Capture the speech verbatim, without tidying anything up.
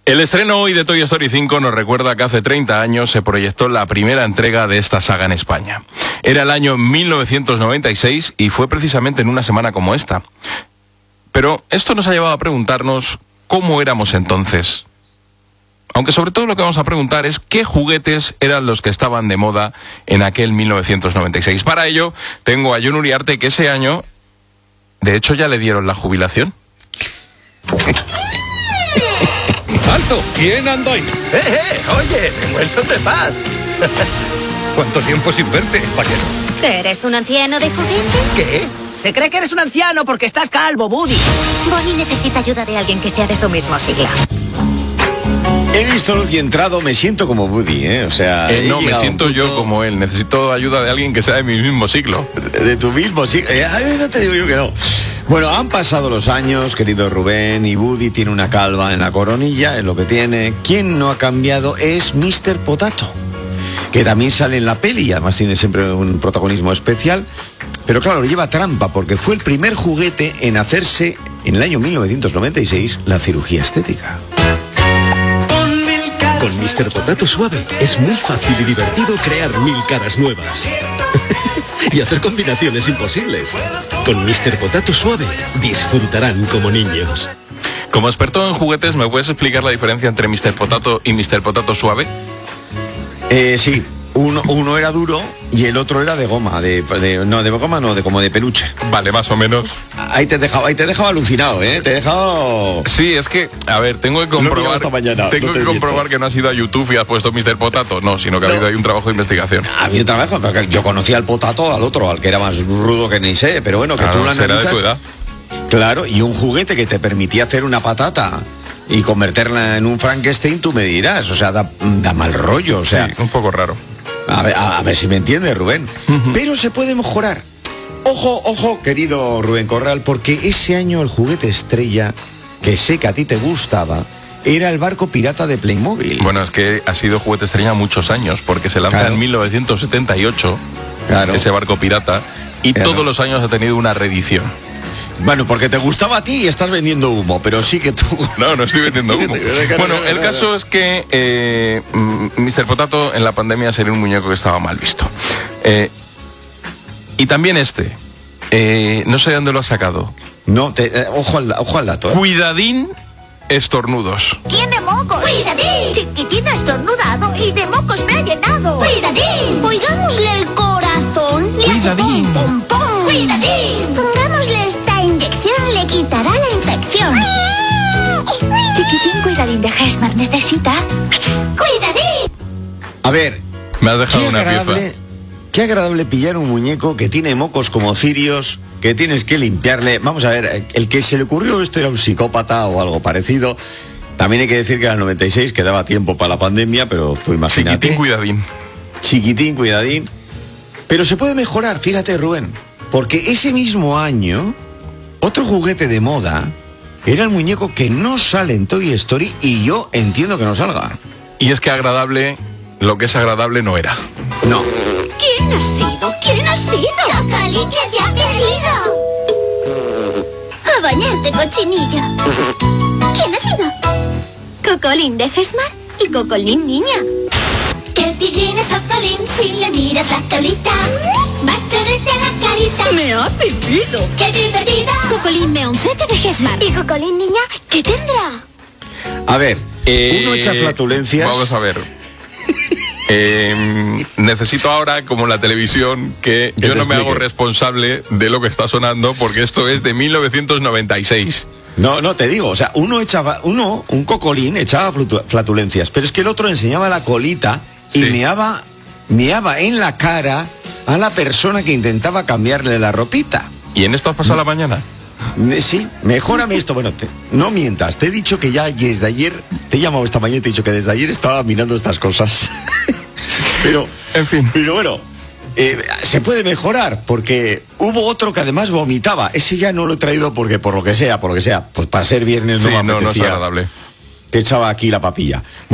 El estreno hoy de Toy Story cinco nos recuerda que hace treinta años se proyectó la primera entrega de esta saga en España. Era el año mil novecientos noventa y seis y fue precisamente en una semana como esta. Pero esto nos ha llevado a preguntarnos cómo éramos entonces. Aunque sobre todo lo que vamos a preguntar es qué juguetes eran los que estaban de moda en aquel mil novecientos noventa y seis. Para ello tengo a Jon Uriarte, que ese año, de hecho, ya le dieron la jubilación. ¡Alto! ¿Quién anda ahí? ¡Eh, eh! Oye, Wilson de paz. ¿Cuánto tiempo sin verte, vaquero? ¿Eres un anciano de juguete? ¿Qué? Se cree que eres un anciano porque estás calvo, Woody. Bonnie necesita ayuda de alguien que sea de su mismo siglo. He visto luz y entrado, me siento como Woody, ¿eh? O sea... Eh, no, me siento punto... yo como él. Necesito ayuda de alguien que sea de mi mismo siglo. De, de tu mismo siglo. Eh, a ver, no te digo yo que no. Bueno, han pasado los años, querido Rubén, y Woody tiene una calva en la coronilla, es lo que tiene. Quien no ha cambiado es mister Potato, que también sale en la peli, además tiene siempre un protagonismo especial. Pero claro, lleva trampa, porque fue el primer juguete en hacerse, en el año mil novecientos noventa y seis, la cirugía estética. Con mister Potato Suave es muy fácil y divertido crear mil caras nuevas y hacer combinaciones imposibles. Con mister Potato Suave disfrutarán como niños. Como experto en juguetes, ¿me puedes explicar la diferencia entre mister Potato y mister Potato Suave? Eh, sí. Uno, uno era duro y el otro era de goma, de, de no, de goma no, de como de peluche. Vale, más o menos. Ahí te he dejado, ahí te he dejado alucinado, ¿eh? Te he dejado... Sí, es que, a ver, tengo que comprobar, esta mañana, tengo no que comprobar que no has ido a YouTube y has puesto mister Potato. No, sino que ha habido ahí un trabajo de investigación. Ha habido trabajo, porque yo conocía al Potato, al otro, al que era más rudo que ni sé, pero bueno, que claro, tú lo será analizas... de tu edad. Claro, y un juguete que te permitía hacer una patata y convertirla en un Frankenstein, tú me dirás, o sea, da, da mal rollo, o sea... Sí, un poco raro. A ver, a, a ver si me entiendes, Rubén. Uh-huh. Pero se puede mejorar. Ojo, ojo, querido Rubén Corral, porque ese año el juguete estrella, que sé que a ti te gustaba, era el barco pirata de Playmobil. Bueno, es que ha sido juguete estrella muchos años, porque se lanza claro. en mil novecientos setenta y ocho, claro. ese barco pirata, y claro. todos los años ha tenido una reedición. Bueno, porque te gustaba a ti y estás vendiendo humo, pero sí que tú... No, no estoy vendiendo humo. Bueno, el caso es que eh, mister Potato en la pandemia sería un muñeco que estaba mal visto. Eh, y también este. Eh, no sé de dónde lo has sacado. No, te, eh, ojo, al, ojo al dato. ¿eh? Cuidadín estornudos. ¡Tiene mocos! ¡Cuidadín! Chiquitín ha estornudado y de mocos me ha llenado. ¡Cuidadín! Oigámosle el corazón. ¡Cuidadín! Pom, pom, pom. ¡Cuidadín! Pongámosle esta inyección, le quitará la infección. Chiquitín, cuidadín de Hesmar necesita... ¡Cuidadín! A ver... Me has dejado una pieza. Qué agradable pillar un muñeco que tiene mocos como cirios, que tienes que limpiarle. Vamos a ver, el que se le ocurrió esto era un psicópata o algo parecido. También hay que decir que era el noventa y seis, que daba tiempo para la pandemia, pero tú imagínate. Chiquitín, cuidadín. Chiquitín, cuidadín. Pero se puede mejorar, fíjate, Rubén, porque ese mismo año, otro juguete de moda era el muñeco que no sale en Toy Story y yo entiendo que no salga. Y es que agradable, lo que es agradable no era. No. ¿Quién ha sido? ¿Quién ha sido? ¡Cocolín, que se ha perdido! A bañarte, cochinillo. ¿Quién ha sido? Cocolín de Hesmar y Cocolín niña. ¡Qué pillín es Cocolín si le miras la colita! ¡Va a chorrete la carita! ¡Me ha pipido! ¡Qué divertido! Cocolín meoncete de Hesmar. ¿Y Cocolín niña qué tendrá? A ver, eh, uno echa flatulencias... Vamos a ver... Eh, necesito ahora, como en la televisión, que yo no me hago responsable de lo que está sonando, porque esto es de mil novecientos noventa y seis. No, no, te digo, o sea, uno echaba, uno, un cocolín, echaba flatulencias, pero es que el otro enseñaba la colita y sí. meaba, meaba en la cara a la persona que intentaba cambiarle la ropita. ¿Y en esto has pasado ¿No? la mañana? Sí, mejórame esto. Bueno, te, no mientas, te he dicho que ya desde ayer, te he llamado esta mañana y te he dicho que desde ayer estaba mirando estas cosas. Pero, en fin. Pero bueno, eh, se puede mejorar, porque hubo otro que además vomitaba. Ese ya no lo he traído porque por lo que sea, por lo que sea, pues para ser viernes no sí, me apetecía. No, no es agradable. Te echaba aquí la papilla.